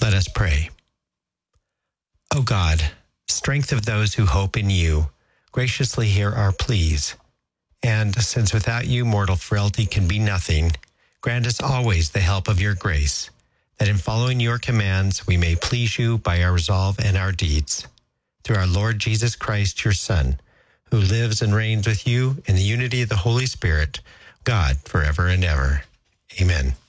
Let us pray. O God, strength of those who hope in you, graciously hear our pleas. And since without you mortal frailty can be nothing, grant us always the help of your grace, that in following your commands we may please you by our resolve and our deeds. Through our Lord Jesus Christ, your Son, who lives and reigns with you in the unity of the Holy Spirit, God, forever and ever. Amen.